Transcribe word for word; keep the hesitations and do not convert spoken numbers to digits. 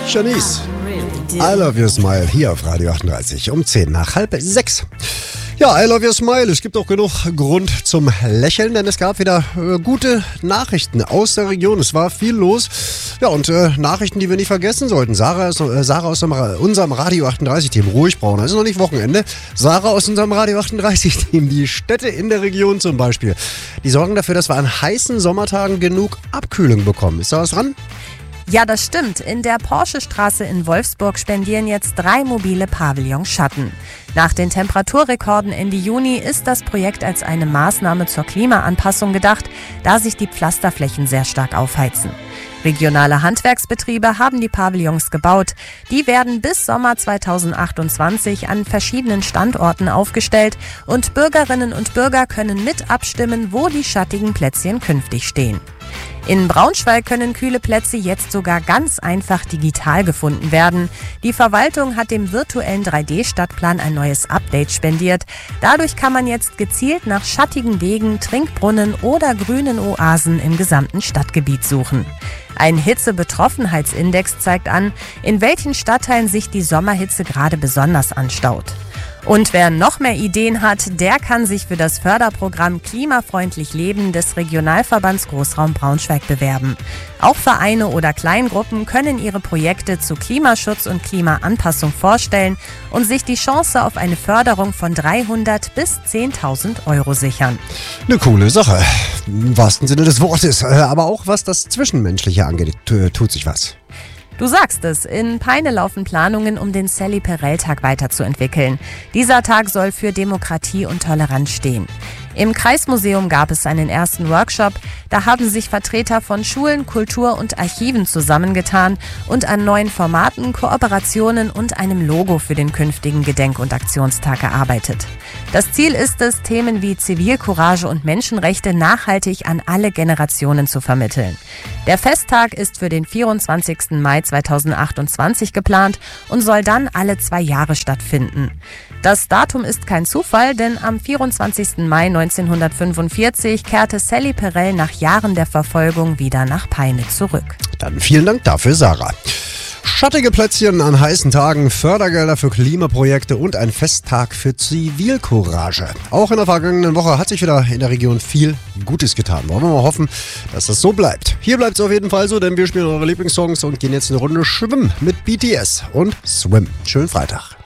Janice, I Love Your Smile hier auf Radio achtunddreißig um zehn nach halb sechs. Ja, I Love Your Smile. Es gibt auch genug Grund zum Lächeln, denn es gab wieder äh, gute Nachrichten aus der Region. Es war viel los. Ja, und äh, Nachrichten, die wir nicht vergessen sollten. Sarah, ist, äh, Sarah aus dem, unserem Radio achtunddreißig-Team, ruhig brauchen. Es ist noch nicht Wochenende. Sarah aus unserem Radio achtunddreißig-Team, die Städte in der Region zum Beispiel, die sorgen dafür, dass wir an heißen Sommertagen genug Abkühlung bekommen. Ist da was dran? Ja, das stimmt. In der Porsche-Straße in Wolfsburg spendieren jetzt drei mobile Pavillons Schatten. Nach den Temperaturrekorden Ende Juni ist das Projekt als eine Maßnahme zur Klimaanpassung gedacht, da sich die Pflasterflächen sehr stark aufheizen. Regionale Handwerksbetriebe haben die Pavillons gebaut. Die werden bis Sommer zweitausendachtundzwanzig an verschiedenen Standorten aufgestellt und Bürgerinnen und Bürger können mit abstimmen, wo die schattigen Plätzchen künftig stehen. In Braunschweig können kühle Plätze jetzt sogar ganz einfach digital gefunden werden. Die Verwaltung hat dem virtuellen drei D Stadtplan ein neues Update spendiert. Dadurch kann man jetzt gezielt nach schattigen Wegen, Trinkbrunnen oder grünen Oasen im gesamten Stadtgebiet suchen. Ein Hitzebetroffenheitsindex zeigt an, in welchen Stadtteilen sich die Sommerhitze gerade besonders anstaut. Und wer noch mehr Ideen hat, der kann sich für das Förderprogramm Klimafreundlich Leben des Regionalverbands Großraum Braunschweig bewerben. Auch Vereine oder Kleingruppen können ihre Projekte zu Klimaschutz und Klimaanpassung vorstellen und sich die Chance auf eine Förderung von dreihundert bis zehntausend Euro sichern. Eine coole Sache, im wahrsten Sinne des Wortes. Aber auch was das Zwischenmenschliche angeht, tut sich was. Du sagst es, in Peine laufen Planungen, um den Sally-Perel-Tag weiterzuentwickeln. Dieser Tag soll für Demokratie und Toleranz stehen. Im Kreismuseum gab es einen ersten Workshop. Da haben sich Vertreter von Schulen, Kultur und Archiven zusammengetan und an neuen Formaten, Kooperationen und einem Logo für den künftigen Gedenk- und Aktionstag gearbeitet. Das Ziel ist es, Themen wie Zivilcourage und Menschenrechte nachhaltig an alle Generationen zu vermitteln. Der Festtag ist für den vierundzwanzigsten Mai zweitausendachtundzwanzig geplant und soll dann alle zwei Jahre stattfinden. Das Datum ist kein Zufall, denn am vierundzwanzigsten Mai neunzehnhundertfünfundvierzig kehrte Sally Perel nach Jahren der Verfolgung wieder nach Peine zurück. Dann vielen Dank dafür, Sarah. Schattige Plätzchen an heißen Tagen, Fördergelder für Klimaprojekte und ein Festtag für Zivilcourage. Auch in der vergangenen Woche hat sich wieder in der Region viel Gutes getan. Wollen wir mal hoffen, dass das so bleibt. Hier bleibt es auf jeden Fall so, denn wir spielen eure Lieblingssongs und gehen jetzt eine Runde schwimmen mit B T S und Swim. Schönen Freitag.